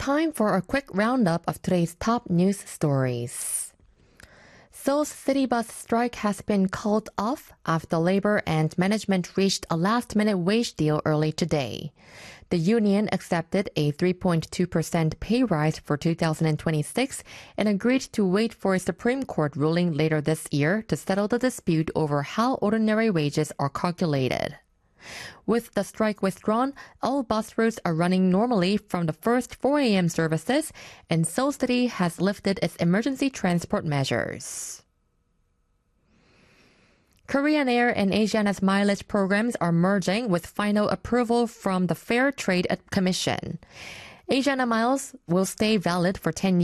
Time for a quick roundup of today's top news stories. Seoul's city bus strike has been called off after labor and management reached a last-minute wage deal early today. The union accepted a 3.2% pay rise for 2026 and agreed to wait for a Supreme Court ruling later this year to settle the dispute over how ordinary wages are calculated. With the strike withdrawn, all bus routes are running normally from the first 4 a.m. services, and Seoul City has lifted its emergency transport measures. Korean Air and Asiana's mileage programs are merging with final approval from the Fair Trade Commission. Asiana Miles will stay valid for 10